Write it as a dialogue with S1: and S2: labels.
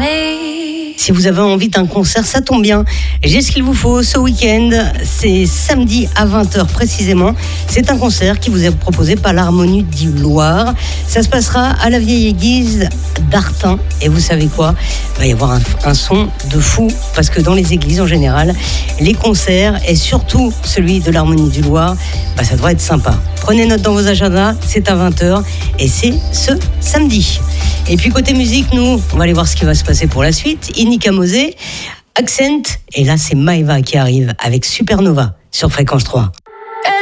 S1: Si vous avez envie d'un concert, ça tombe bien. J'ai ce qu'il vous faut ce week-end. C'est samedi à 20h précisément. C'est un concert qui vous est proposé par l'Harmonie du Loir. Ça se passera à la vieille église d'Artin. Et vous savez quoi ? Il va y avoir un son de fou. Parce que dans les églises en général, les concerts, et surtout celui de l'Harmonie du Loir, ça doit être sympa. Prenez note dans vos agendas, c'est à 20h et c'est ce samedi. Et puis côté musique, nous, on va aller voir ce qui va se passer pour la suite. Inika Mosé, Accent, et là c'est Maeva qui arrive avec Supernova sur Fréquence 3.